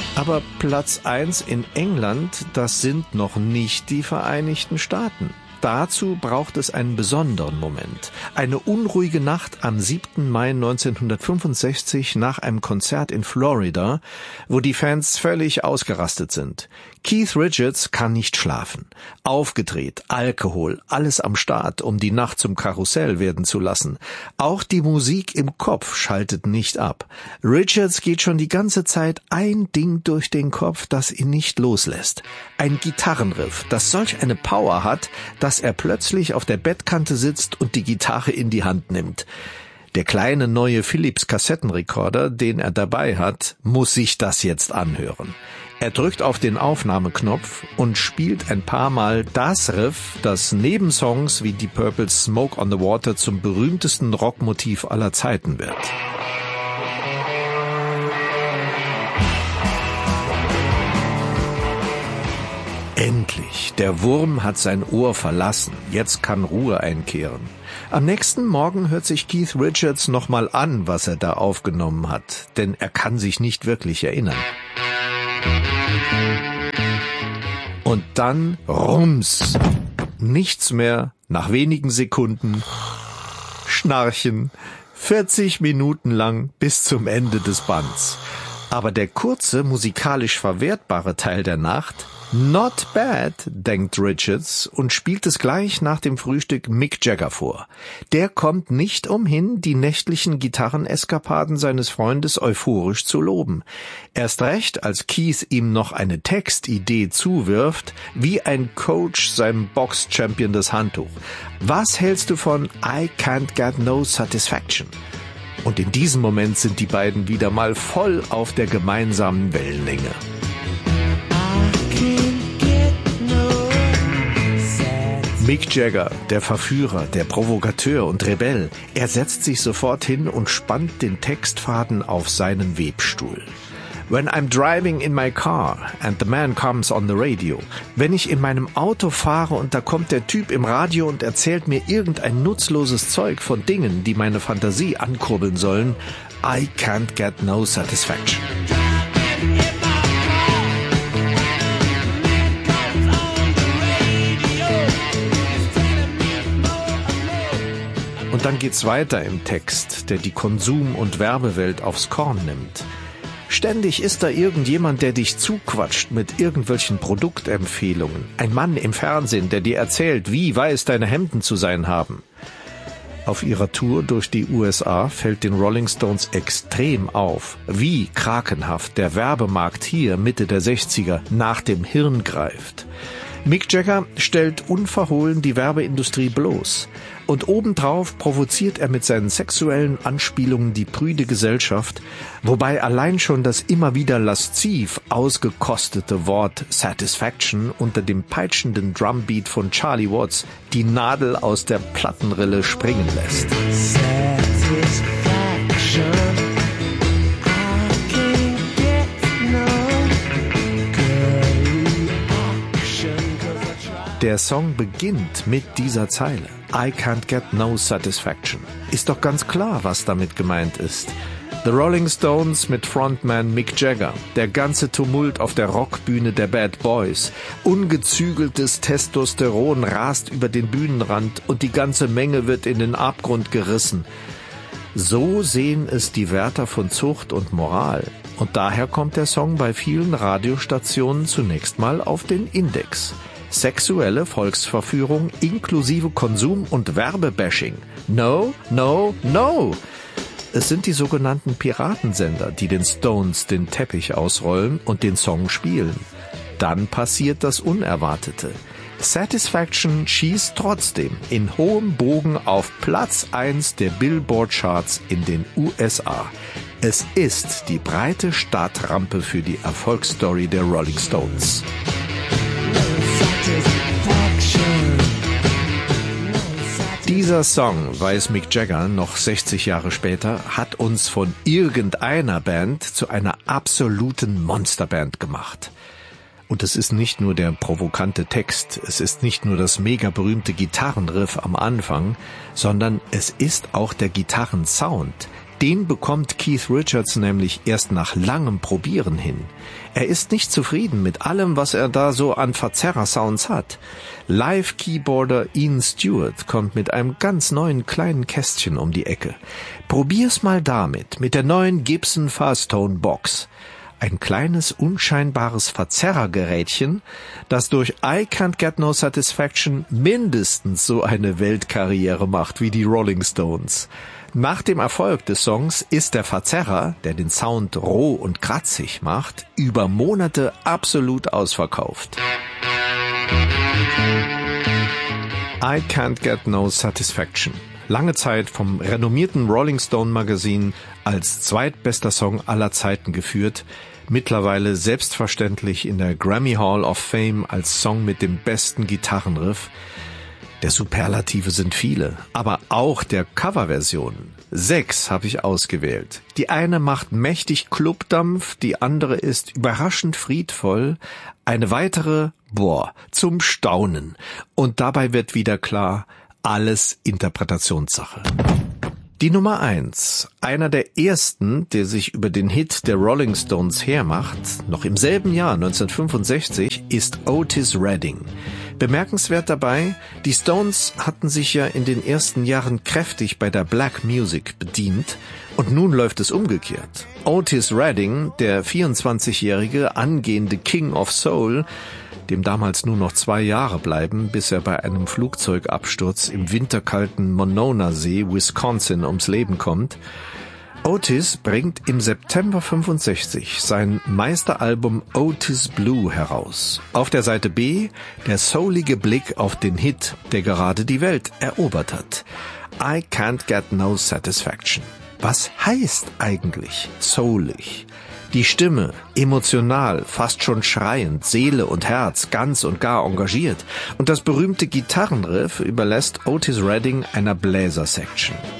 Aber Platz 1 in England, das sind noch nicht die Vereinigten Staaten. Dazu braucht es einen besonderen Moment. Eine unruhige Nacht am 7. Mai 1965 nach einem Konzert in Florida, wo die Fans völlig ausgerastet sind. Keith Richards kann nicht schlafen. Aufgedreht, Alkohol, alles am Start, um die Nacht zum Karussell werden zu lassen. Auch die Musik im Kopf schaltet nicht ab. Richards geht schon die ganze Zeit ein Ding durch den Kopf, das ihn nicht loslässt. Ein Gitarrenriff, das solch eine Power hat, dass er plötzlich auf der Bettkante sitzt und die Gitarre in die Hand nimmt. Der kleine neue Philips Kassettenrekorder, den er dabei hat, muss sich das jetzt anhören. Er drückt auf den Aufnahmeknopf und spielt ein paar Mal das Riff, das neben Songs wie Deep Purple's Smoke on the Water zum berühmtesten Rockmotiv aller Zeiten wird. Endlich, der Wurm hat sein Ohr verlassen, jetzt kann Ruhe einkehren. Am nächsten Morgen hört sich Keith Richards nochmal an, was er da aufgenommen hat, denn er kann sich nicht wirklich erinnern. Und dann rums, nichts mehr, nach wenigen Sekunden, Schnarchen, 40 Minuten lang bis zum Ende des Bands. Aber der kurze, musikalisch verwertbare Teil der Nacht, not bad, denkt Richards und spielt es gleich nach dem Frühstück Mick Jagger vor. Der kommt nicht umhin, die nächtlichen Gitarreneskapaden seines Freundes euphorisch zu loben. Erst recht, als Keith ihm noch eine Textidee zuwirft, wie ein Coach seinem Box-Champion das Handtuch. Was hältst du von I can't get no satisfaction? Und in diesem Moment sind die beiden wieder mal voll auf der gemeinsamen Wellenlänge. Mick Jagger, der Verführer, der Provokateur und Rebell, er setzt sich sofort hin und spannt den Textfaden auf seinen Webstuhl. When I'm driving in my car and the man comes on the radio. Wenn ich in meinem Auto fahre und da kommt der Typ im Radio und erzählt mir irgendein nutzloses Zeug von Dingen, die meine Fantasie ankurbeln sollen, I can't get no satisfaction. Und dann geht's weiter im Text, der die Konsum- und Werbewelt aufs Korn nimmt. Ständig ist da irgendjemand, der dich zuquatscht mit irgendwelchen Produktempfehlungen. Ein Mann im Fernsehen, der dir erzählt, wie weiß deine Hemden zu sein haben. Auf ihrer Tour durch die USA fällt den Rolling Stones extrem auf, wie krakenhaft der Werbemarkt hier Mitte der 60er nach dem Hirn greift. Mick Jagger stellt unverhohlen die Werbeindustrie bloß. Und obendrauf provoziert er mit seinen sexuellen Anspielungen die prüde Gesellschaft, wobei allein schon das immer wieder lasziv ausgekostete Wort Satisfaction unter dem peitschenden Drumbeat von Charlie Watts die Nadel aus der Plattenrille springen lässt. Der Song beginnt mit dieser Zeile. I can't get no satisfaction. Ist doch ganz klar, was damit gemeint ist. The Rolling Stones mit Frontman Mick Jagger, der ganze Tumult auf der Rockbühne der Bad Boys, ungezügeltes Testosteron rast über den Bühnenrand und die ganze Menge wird in den Abgrund gerissen. So sehen es die Wärter von Zucht und Moral. Und daher kommt der Song bei vielen Radiostationen zunächst mal auf den Index. Sexuelle Volksverführung inklusive Konsum- und Werbebashing. No, no, no! Es sind die sogenannten Piratensender, die den Stones den Teppich ausrollen und den Song spielen. Dann passiert das Unerwartete. Satisfaction schießt trotzdem in hohem Bogen auf Platz 1 der Billboard-Charts in den USA. Es ist die breite Startrampe für die Erfolgsstory der Rolling Stones. Dieser Song, weiß Mick Jagger noch 60 Jahre später, hat uns von irgendeiner Band zu einer absoluten Monsterband gemacht. Und es ist nicht nur der provokante Text, es ist nicht nur das mega berühmte Gitarrenriff am Anfang, sondern es ist auch der Gitarrensound. Den bekommt Keith Richards nämlich erst nach langem Probieren hin. Er ist nicht zufrieden mit allem, was er da so an Verzerrer-Sounds hat. Live-Keyboarder Ian Stewart kommt mit einem ganz neuen kleinen Kästchen um die Ecke. Probier's mal damit, mit der neuen Gibson Fastone Box. Ein kleines, unscheinbares Verzerrergerätchen, das durch I Can't Get No Satisfaction mindestens so eine Weltkarriere macht wie die Rolling Stones. Nach dem Erfolg des Songs ist der Verzerrer, der den Sound roh und kratzig macht, über Monate absolut ausverkauft. I Can't Get No Satisfaction. Lange Zeit vom renommierten Rolling Stone Magazin als zweitbester Song aller Zeiten geführt, mittlerweile selbstverständlich in der Grammy Hall of Fame als Song mit dem besten Gitarrenriff. Der Superlative sind viele, aber auch der Coverversion. 6 habe ich ausgewählt. Die eine macht mächtig Clubdampf, die andere ist überraschend friedvoll, eine weitere, zum Staunen. Und dabei wird wieder klar, alles Interpretationssache. Die Nummer 1, einer der ersten, der sich über den Hit der Rolling Stones hermacht, noch im selben Jahr 1965, ist Otis Redding. Bemerkenswert dabei, die Stones hatten sich ja in den ersten Jahren kräftig bei der Black Music bedient und nun läuft es umgekehrt. Otis Redding, der 24-jährige angehende King of Soul, dem damals nur noch 2 Jahre bleiben, bis er bei einem Flugzeugabsturz im winterkalten Monona-See, Wisconsin, ums Leben kommt. Otis bringt im September 65 sein Meisteralbum Otis Blue heraus. Auf der Seite B der soulige Blick auf den Hit, der gerade die Welt erobert hat. I Can't Get No Satisfaction. Was heißt eigentlich soulig? Die Stimme, emotional, fast schon schreiend, Seele und Herz ganz und gar engagiert. Und das berühmte Gitarrenriff überlässt Otis Redding einer Bläsersection.